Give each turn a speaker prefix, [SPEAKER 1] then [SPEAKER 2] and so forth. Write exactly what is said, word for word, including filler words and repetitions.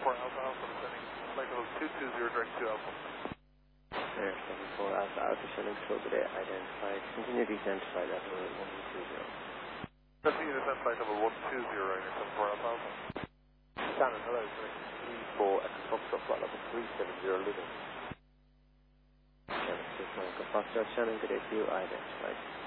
[SPEAKER 1] four Alpha Alpha descending flight level two two zero direct to Alpha.
[SPEAKER 2] Air seven four Alpha Alpha descending slope today identified. Continue descent flight level one two zero.
[SPEAKER 1] Continue descent flight level one two zero in seven four Alpha Alpha.
[SPEAKER 3] Shannon, hello, three four Echo Foxtrot flight level three seven zero Luton.
[SPEAKER 2] Shannon six one Echo Foxtrot, Shannon, good day to you, identified.